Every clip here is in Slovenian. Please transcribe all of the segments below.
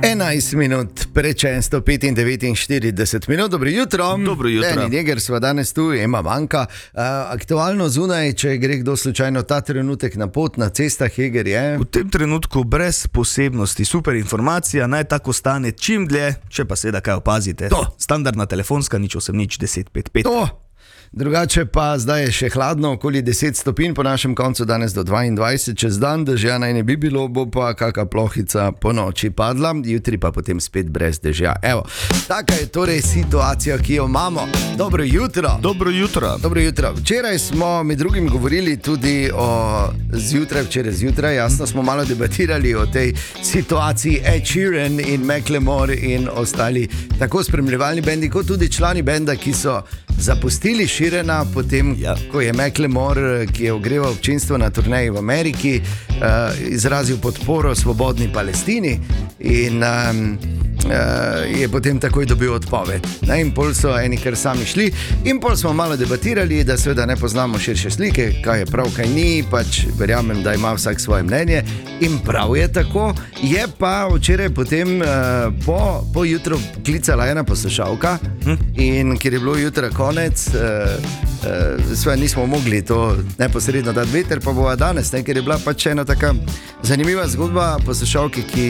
11 minut, prečesto 45 minut, dobro jutro. Dobro jutro. Deni Neger, sva danes tu, Ema manjka. Aktualno zunaj, če gre kdo slučajno ta trenutek na pot, na cestah, Heger je. V tem trenutku brez posebnosti, super informacija, naj tako stane čim dlje, če pa seveda kaj opazite. To. Standardna telefonska, 08-1055. To. Drugače pa zdaj je še hladno, okoli 10 stopinj po našem koncu, danes do 22, čez dan dežja naj ne bi bilo, bo pa kakšna plohica po noči padla, jutri pa potem spet brez dežja. Evo, taka je torej situacija, ki jo imamo. Dobro jutro. Dobro jutro. Dobro jutro. Včeraj smo med drugim govorili tudi o včeraj zjutraj, jasno smo malo debatirali o tej situaciji Ed Sheeran in Macklemore in ostali tako spremljevalni bendi, kot tudi člani benda, ki so zapustili Sheerana, potem ko je Macklemore, ki je ogreval občinstvo na turneji v Ameriki, izrazil podporo svobodni Palestini in je potem takoj dobil odpoved. In pol so eni kar sami šli in pol smo malo debatirali, da seveda ne poznamo širše slike, kaj je prav, kaj ni, pač verjamem, da ima vsak svoje mnenje in prav je tako. Je pa včeraj potem po jutru klicala ena poslušalka in ker je bilo jutra konec, sve nismo mogli to neposredno dati veter, pa bova danes, ker je bila pač ena taka zanimiva zgodba poslušalke, ki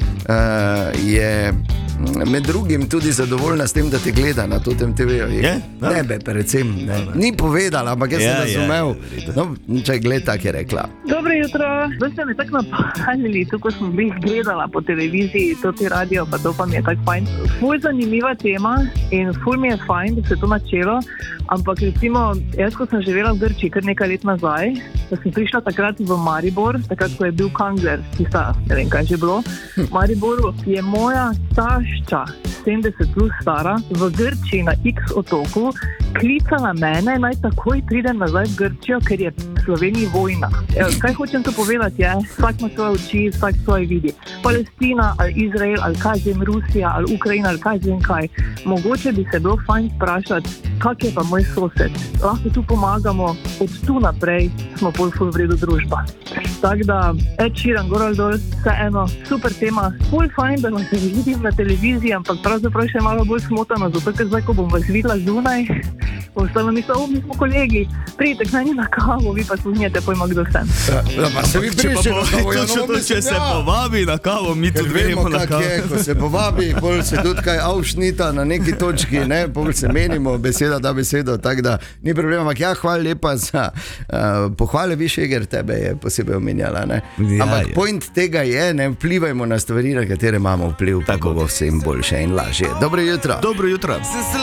je med drugim tudi zadovoljna s tem, da te gleda na tem TV-ju. Nebe, predvsem. Ni povedala, ampak jaz sem razumel. No, če gleda, tak je rekla. Dobro jutro. Zdaj ste me tako napadili, ko smo bili gledala po televiziji, to ti radio, pa to pa mi je tako fajn. Ful zanimiva tema in ful mi je fajn, da se to načelo, ampak recimo, jaz ko sem živela v Grčiji kar nekaj let nazaj, da sem prišla takrat v Maribor, takrat ko je bil Kangler, tista, ne vem kaj že bilo, v Mariboru je moja tašča, 70 plus stara, v Grčiji na X otoku, klicala mene, naj takoj pridem nazaj v Grčijo, ker je v Sloveniji vojna. Kaj hočem to povedati je, vsak ima svoje oči, vsak svoje vidi. Palestina, ali Izrael, ali kaj vem, Rusija, ali Ukrajina, ali kaj vem kaj. Mogoče bi se bilo fajn sprašati, kak je pa moj sosed. Lahko tu pomagamo, od tu naprej smo pol ful vredu družba. Tako da, Ed Sheeran, gor ali dol, vseeno, super tema. Ful fajn, da vas vidim na televiziji, ampak pravzaprav še malo bolj smotano, zato ker zdaj, ko bom vas videla zunaj, ostalo mi smo kolegi, pridite k meni na kavo, vi pa sluhnjete pojma, kdo sem. Pa se vi prišli na kavo, če se povabi na kavo, mi tudi vemo na kavo. Ko se povabi, pol se tudi kaj avšnita na neki točki, ne, pol se menimo, beseda da besedo, tako da ni problema, ampak hvala lepa za pohvale, viš, Eger, tebe je posebej omenjala, ne. Ampak point tega je, ne vplivajmo na stvari, na katere imamo vpliv, tako bo vsem boljše in lažje. Dobro jutro. Dobro jutro.